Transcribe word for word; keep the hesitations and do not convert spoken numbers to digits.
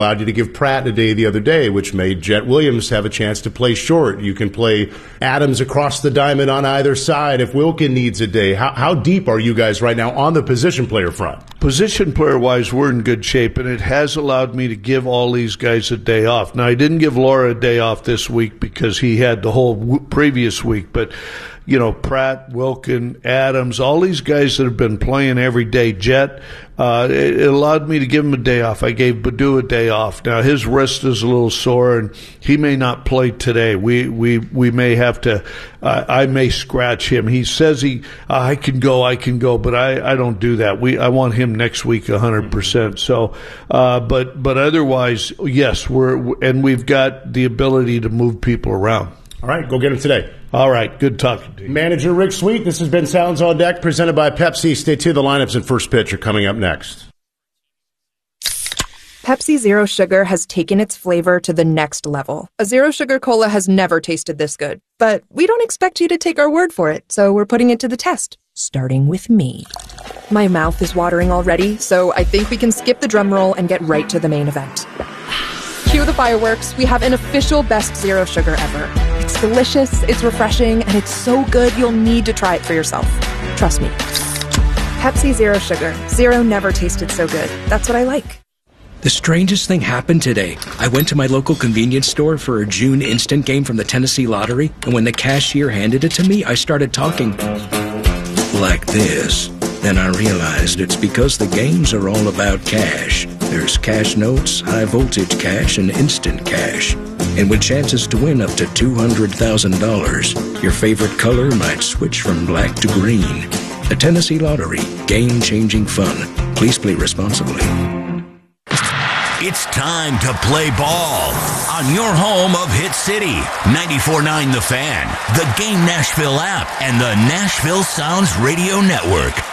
allowed you to give Pratt a day the other day, which made Jet Williams have a chance to play short. You can play Adams across the diamond on either side if Wilkin needs a day. How, how deep are you guys right now on the position player front? Position player-wise, we're in good shape, and it has allowed me to give all these guys a day off. Now, I didn't give Laura a day off this week because he had the whole w- previous week, but you know, Pratt, Wilkin, Adams, all these guys that have been playing every day, Jet, uh, it, it allowed me to give him a day off. I gave Baddoo a day off. Now, his wrist is a little sore, and he may not play today. We we, we may have to, uh, I may scratch him. He says he, uh, I can go, I can go, but I, I don't do that. We I want him next week one hundred percent. So, uh, but, but otherwise, yes, we're, and we've got the ability to move people around. All right, go get him today. All right, good talking to you. Manager Rick Sweet, this has been Sounds on Deck, presented by Pepsi. Stay tuned. The lineups and first pitch are coming up next. Pepsi Zero Sugar has taken its flavor to the next level. A Zero Sugar Cola has never tasted this good. But we don't expect you to take our word for it, so we're putting it to the test. Starting with me. My mouth is watering already, so I think we can skip the drum roll and get right to the main event. Cue the fireworks. We have an official best Zero Sugar ever. It's delicious, it's refreshing, and it's so good you'll need to try it for yourself. Trust me. Pepsi Zero Sugar. Zero never tasted so good. That's what I like. The strangest thing happened today. I went to my local convenience store for a June instant game from the Tennessee Lottery, and when the cashier handed it to me, I started talking like this. Then I realized it's because the games are all about cash. There's cash notes, high voltage cash, and instant cash. And with chances to win up to two hundred thousand dollars, your favorite color might switch from black to green. The Tennessee Lottery. Game-changing fun. Please play responsibly. It's time to play ball on your home of Hit City. ninety-four point nine The Fan, the Game Nashville app, and the Nashville Sounds Radio Network.